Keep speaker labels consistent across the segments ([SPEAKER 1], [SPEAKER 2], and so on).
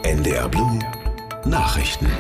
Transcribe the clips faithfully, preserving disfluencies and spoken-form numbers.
[SPEAKER 1] N D R Blue Nachrichten.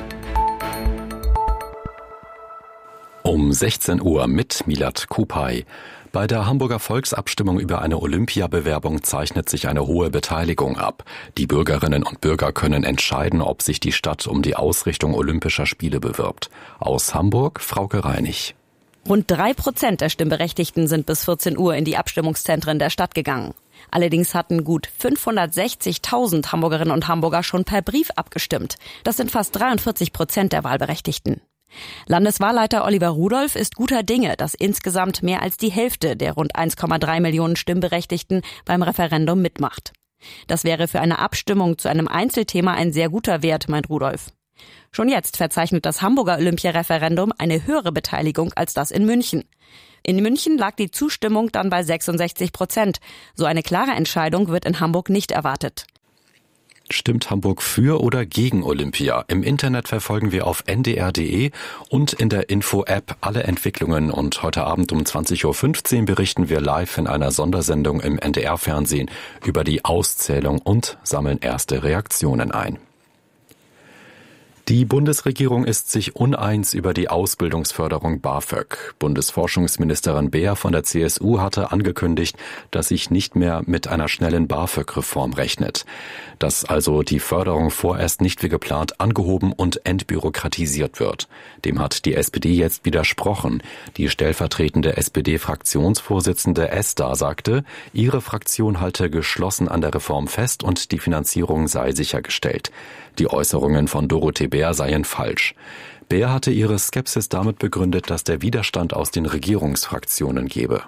[SPEAKER 2] Um sechzehn Uhr mit Milad Kupay. Bei der Hamburger Volksabstimmung über eine Olympiabewerbung zeichnet sich eine hohe Beteiligung ab. Die Bürgerinnen und Bürger können entscheiden, ob sich die Stadt um die Ausrichtung Olympischer Spiele bewirbt. Aus Hamburg, Frauke Reinig.
[SPEAKER 3] Rund drei Prozent der Stimmberechtigten sind bis vierzehn Uhr in die Abstimmungszentren der Stadt gegangen. Allerdings hatten gut fünfhundertsechzigtausend Hamburgerinnen und Hamburger schon per Brief abgestimmt. Das sind fast dreiundvierzig Prozent der Wahlberechtigten. Landeswahlleiter Oliver Rudolph ist guter Dinge, dass insgesamt mehr als die Hälfte der rund eins Komma drei Millionen Stimmberechtigten beim Referendum mitmacht. Das wäre für eine Abstimmung zu einem Einzelthema ein sehr guter Wert, meint Rudolph. Schon jetzt verzeichnet das Hamburger Olympiareferendum eine höhere Beteiligung als das in München. In München lag die Zustimmung dann bei sechsundsechzig Prozent. So eine klare Entscheidung wird in Hamburg nicht erwartet.
[SPEAKER 2] Stimmt Hamburg für oder gegen Olympia? Im Internet verfolgen wir auf N D R punkt D E und in der Info-App alle Entwicklungen. Und heute Abend um zwanzig Uhr fünfzehn berichten wir live in einer Sondersendung im N D R-Fernsehen über die Auszählung und sammeln erste Reaktionen ein. Die Bundesregierung ist sich uneins über die Ausbildungsförderung BAföG. Bundesforschungsministerin Beer von der C S U hatte angekündigt, dass sich nicht mehr mit einer schnellen BAföG-Reform rechnet. Dass also die Förderung vorerst nicht wie geplant angehoben und entbürokratisiert wird. Dem hat die S P D jetzt widersprochen. Die stellvertretende S P D-Fraktionsvorsitzende Esther sagte, ihre Fraktion halte geschlossen an der Reform fest und die Finanzierung sei sichergestellt. Die Äußerungen von Dorothee Bär seien falsch. Bär hatte ihre Skepsis damit begründet, dass der Widerstand aus den Regierungsfraktionen gebe.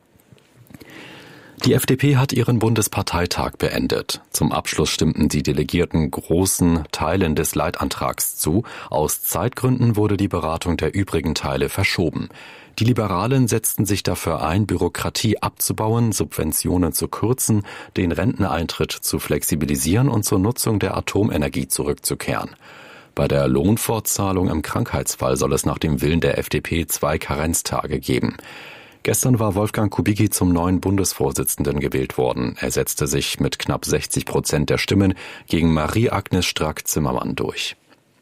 [SPEAKER 2] Die F D P hat ihren Bundesparteitag beendet. Zum Abschluss stimmten die Delegierten großen Teilen des Leitantrags zu. Aus Zeitgründen wurde die Beratung der übrigen Teile verschoben. Die Liberalen setzten sich dafür ein, Bürokratie abzubauen, Subventionen zu kürzen, den Renteneintritt zu flexibilisieren und zur Nutzung der Atomenergie zurückzukehren. Bei der Lohnfortzahlung im Krankheitsfall soll es nach dem Willen der F D P zwei Karenztage geben. Gestern war Wolfgang Kubicki zum neuen Bundesvorsitzenden gewählt worden. Er setzte sich mit knapp sechzig Prozent der Stimmen gegen Marie-Agnes Strack-Zimmermann durch.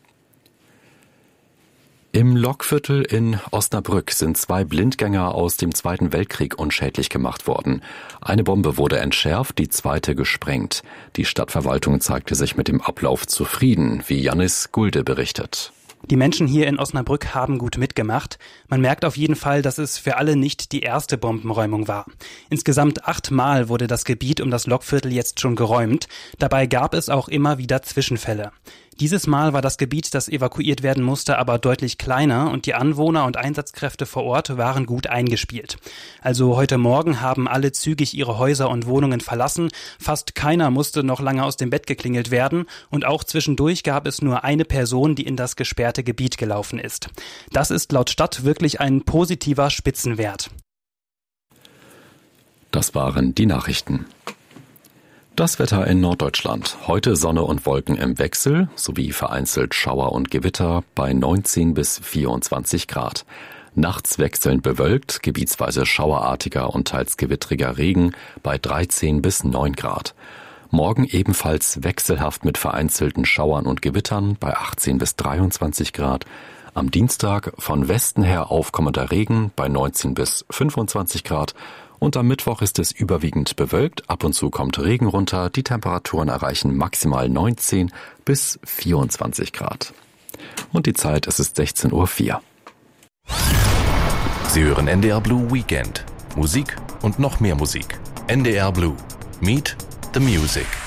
[SPEAKER 2] Im Lokviertel in Osnabrück sind zwei Blindgänger aus dem Zweiten Weltkrieg unschädlich gemacht worden. Eine Bombe wurde entschärft, die zweite gesprengt. Die Stadtverwaltung zeigte sich mit dem Ablauf zufrieden, wie Jannis Gulde berichtet.
[SPEAKER 4] Die Menschen hier in Osnabrück haben gut mitgemacht. Man merkt auf jeden Fall, dass es für alle nicht die erste Bombenräumung war. Insgesamt achtmal wurde das Gebiet um das Lokviertel jetzt schon geräumt. Dabei gab es auch immer wieder Zwischenfälle. Dieses Mal war das Gebiet, das evakuiert werden musste, aber deutlich kleiner und die Anwohner und Einsatzkräfte vor Ort waren gut eingespielt. Also heute Morgen haben alle zügig ihre Häuser und Wohnungen verlassen. Fast keiner musste noch lange aus dem Bett geklingelt werden und auch zwischendurch gab es nur eine Person, die in das gesperrte Gebiet gelaufen ist. Das ist laut Stadt wirklich ein positiver Spitzenwert.
[SPEAKER 2] Das waren die Nachrichten. Das Wetter in Norddeutschland. Heute Sonne und Wolken im Wechsel sowie vereinzelt Schauer und Gewitter bei neunzehn bis vierundzwanzig Grad. Nachts wechselnd bewölkt, gebietsweise schauerartiger und teils gewittriger Regen bei dreizehn bis neun Grad. Morgen ebenfalls wechselhaft mit vereinzelten Schauern und Gewittern bei achtzehn bis dreiundzwanzig Grad. Am Dienstag von Westen her aufkommender Regen bei neunzehn bis fünfundzwanzig Grad. Und am Mittwoch ist es überwiegend bewölkt, ab und zu kommt Regen runter, die Temperaturen erreichen maximal neunzehn bis vierundzwanzig Grad. Und die Zeit, es ist sechzehn Uhr vier.
[SPEAKER 1] Sie hören N D R Blue Weekend. Musik und noch mehr Musik. N D R Blue. Meet the Music.